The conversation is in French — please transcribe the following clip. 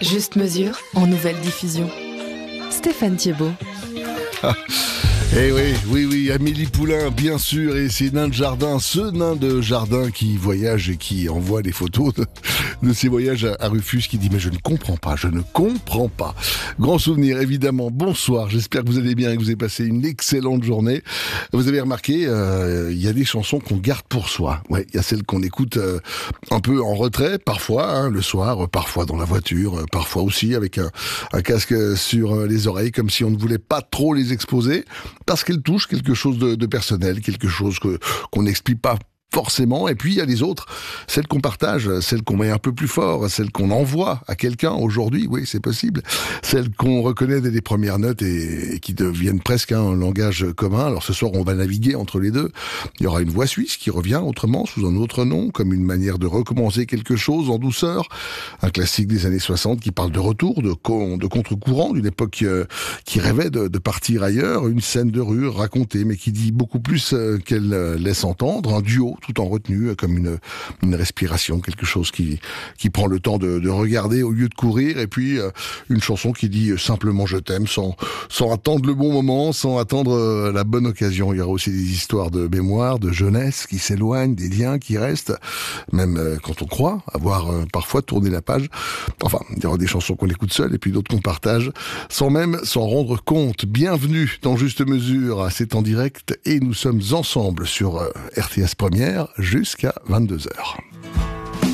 Juste mesure en nouvelle diffusion. Stéphane Thiebaud. Eh oui, Amélie Poulain, bien sûr, et ces nains de jardin, ce nain de jardin qui voyage et qui envoie les photos de ses voyages à Rufus, qui dit « Mais je ne comprends pas. » Grand souvenir, évidemment. Bonsoir, j'espère que vous allez bien et que vous avez passé une excellente journée. Vous avez remarqué, il y a des chansons qu'on garde pour soi. Ouais, il y a celles qu'on écoute un peu en retrait, parfois, le soir, parfois dans la voiture, parfois aussi avec un casque sur les oreilles, comme si on ne voulait pas trop les exposer. Parce qu'elle touche quelque chose de personnel, quelque chose qu'on n'explique pas forcément. Et puis il y a les autres, celles qu'on partage, celles qu'on met un peu plus fort, celles qu'on envoie à quelqu'un aujourd'hui, oui c'est possible, celles qu'on reconnaît dès les premières notes et qui deviennent presque un langage commun. Alors ce soir on va naviguer entre les deux. Il y aura une voix suisse qui revient autrement, sous un autre nom, comme une manière de recommencer quelque chose en douceur. Un classique des années 60 qui parle de retour, de contre-courant, d'une époque qui rêvait de partir ailleurs. Une scène de rue racontée, mais qui dit beaucoup plus qu'elle laisse entendre. Un duo tout en retenue, comme une respiration, quelque chose qui prend le temps de regarder au lieu de courir, et puis une chanson qui dit simplement je t'aime, sans attendre le bon moment, sans attendre la bonne occasion. Il y aura aussi des histoires de mémoire, de jeunesse qui s'éloignent, des liens qui restent, même quand on croit avoir parfois tourné la page. Enfin, il y aura des chansons qu'on écoute seul et puis d'autres qu'on partage sans même s'en rendre compte. Bienvenue dans Juste Mesure, c'est en direct et nous sommes ensemble sur RTS Première jusqu'à 22h.